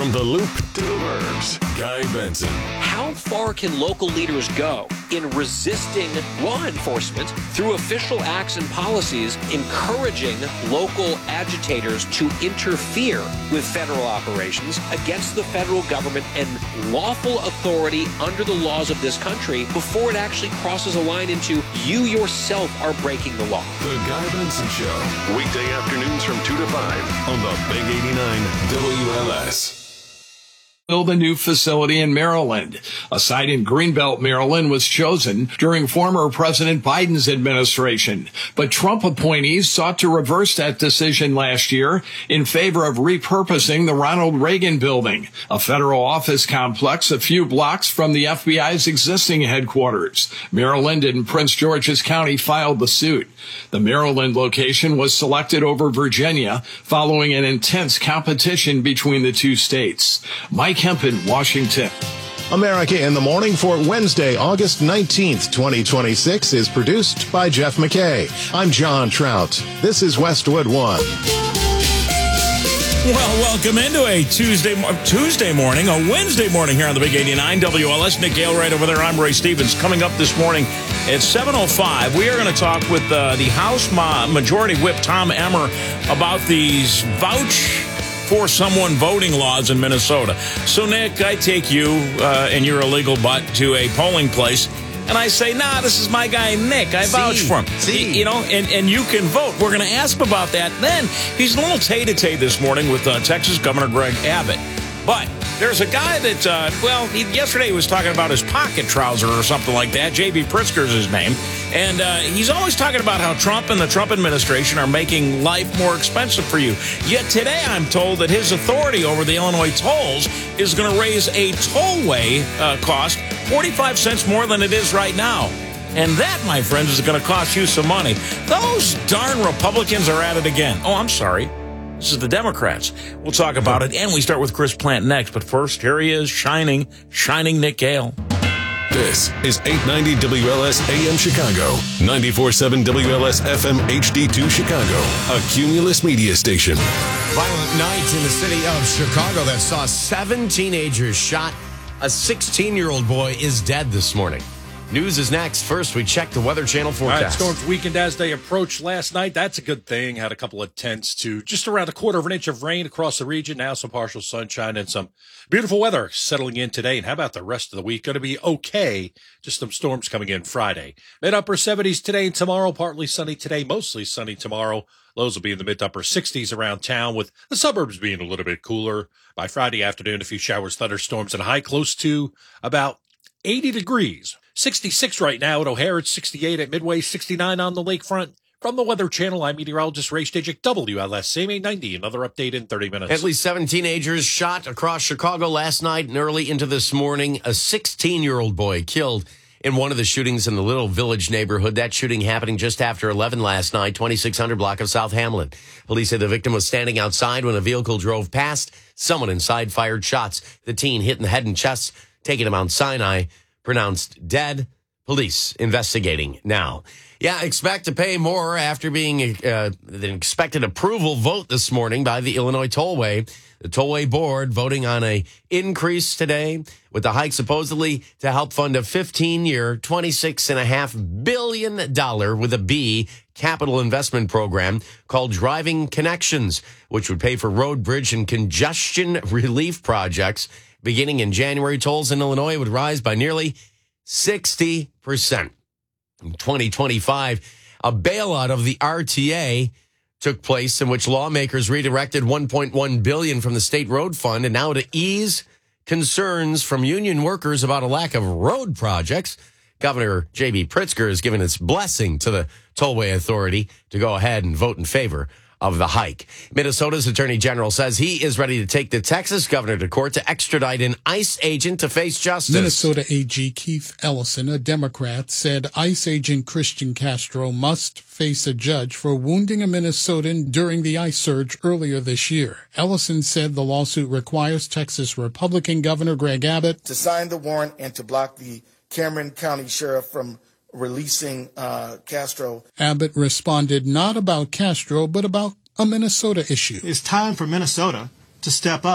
From the Loop to the Burbs, Guy Benson. How far can local leaders go in resisting law enforcement through official acts and policies, encouraging local agitators to interfere with federal operations against the federal government and lawful authority under the laws of this country before it actually crosses a line into you yourself are breaking the law? The Guy Benson Show. Weekday afternoons from 2 to 5 on the Big 89 WLS. Build a new facility in Maryland. A site in Greenbelt, Maryland was chosen during former President Biden's administration. But Trump appointees sought to reverse that decision last year in favor of repurposing the Ronald Reagan Building, a federal office complex a few blocks from the FBI's existing headquarters. Maryland and Prince George's County filed the suit. The Maryland location was selected over Virginia following an intense competition between the two states. Mike Hempen, Washington. America in the Morning for Wednesday, August 19th, 2026 is produced by Jeff McKay. I'm John Trout. This is Westwood One. Well, welcome into a Tuesday morning, a Wednesday morning here on the Big 89 WLS. Nick Gale right over there. I'm Ray Stevens. Coming up this morning at 7:05, we are going to talk with the House Majority Whip Tom Emmer about these vouch for someone voting laws in Minnesota. So, Nick, I take you and your illegal butt to a polling place, and I say, nah, this is my guy, Nick. I vouch for him. You know, and you can vote. We're going to ask him about that. Then he's a little tay-to-tay this morning with Texas Governor Greg Abbott. But there's a guy that, yesterday he was talking about his pocket trouser or something like that. J.B. Pritzker's his name. And he's always talking about how Trump and the Trump administration are making life more expensive for you. Yet today I'm told that his authority over the Illinois tolls is going to raise a tollway cost 45 cents more than it is right now. And that, my friends, is going to cost you some money. Those darn Republicans are at it again. Oh, I'm sorry. This is the Democrats. We'll talk about it, and we start with Chris Plant next. But first, here he is, shining Nick Gale. This is 890 WLS AM Chicago, 94.7 WLS FM HD2 Chicago, a Cumulus media station. Violent night in the city of Chicago that saw 7 teenagers shot. A 16-year-old boy is dead this morning. News is next. First, we check the Weather Channel forecast. All right, storms weakened as they approached last night. That's a good thing. Had a couple of tenths to just around a quarter of an inch of rain across the region. Now some partial sunshine and some beautiful weather settling in today. And how about the rest of the week? Going to be okay. Just some storms coming in Friday. Mid-upper 70s today and tomorrow. Partly sunny today, mostly sunny tomorrow. Lows will be in the mid-upper 60s around town, with the suburbs being a little bit cooler. By Friday afternoon, a few showers, thunderstorms, and a high close to about 80 degrees. 66 right now at O'Hare. It's 68 at Midway, 69 on the lakefront. From the Weather Channel, I'm meteorologist Ray Stajic, WLS, same 890. Another update in 30 minutes. At least 7 teenagers shot across Chicago last night and early into this morning. A 16-year-old boy killed in one of the shootings in the Little Village neighborhood. That shooting happening just after 11 last night, 2600 block of South Hamlin. Police say the victim was standing outside when a vehicle drove past. Someone inside fired shots. The teen hit in the head and chest, taken to Mount Sinai, pronounced dead. Police investigating now. Yeah, expect to pay more after being the expected approval vote this morning by the Illinois Tollway. The Tollway Board voting on a increase today, with the hike supposedly to help fund a 15-year, $26.5 billion with a B capital investment program called Driving Connections, which would pay for road, bridge, and congestion relief projects. Beginning in January, tolls in Illinois would rise by nearly 60%. In 2025, a bailout of the RTA took place in which lawmakers redirected $1.1 billion from the state road fund, and now to ease concerns from union workers about a lack of road projects, Governor J.B. Pritzker has given its blessing to the Tollway Authority to go ahead and vote in favor of the hike. Minnesota's Attorney General says he is ready to take the Texas governor to court to extradite an ICE agent to face justice. Minnesota AG Keith Ellison, a Democrat, said ICE agent Christian Castro must face a judge for wounding a Minnesotan during the ICE surge earlier this year. Ellison said the lawsuit requires Texas Republican Governor Greg Abbott to sign the warrant and to block the Cameron County Sheriff from releasing Castro. Abbott responded not about Castro, but about a Minnesota issue. It's time for Minnesota to step up.